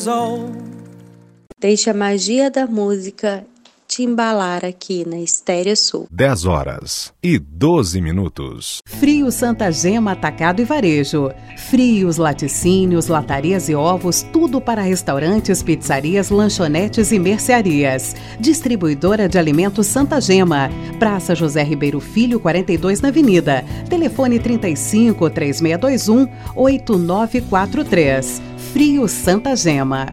years old. Deixe a magia da música te embalar aqui na Estéreo Sul. 10h12. Frios Santa Gema Atacado e Varejo. Frios, laticínios, latarias e ovos, tudo para restaurantes, pizzarias, lanchonetes e mercearias. Distribuidora de alimentos Santa Gema. Praça José Ribeiro Filho, 42 na Avenida. Telefone 35 3621 8943. Frios Santa Gema.